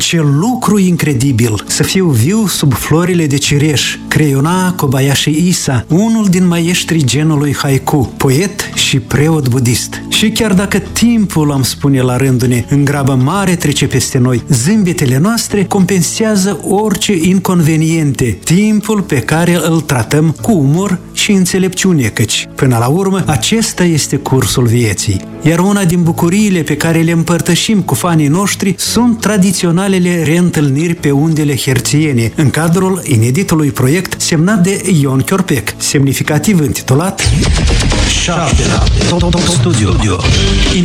Ce lucru incredibil! Să fiu viu sub florile de cireș, creiona Kobayashi Isa, unul din maestrii genului haiku, poet și preot budist. Și chiar dacă timpul, am spune la rândul în grabă mare trece peste noi, zâmbetele noastre compensează orice inconveniente, timpul pe care îl tratăm cu umor și înțelepciune, căci, până la urmă, acesta este cursul vieții. Iar una din bucuriile pe care le împărtășim cu fanii noștri sunt tradiționalele reîntâlniri pe undele herțiene, în cadrul ineditului proiect semnat de Ion Chiorpec, semnificativ intitulat 7 Studio.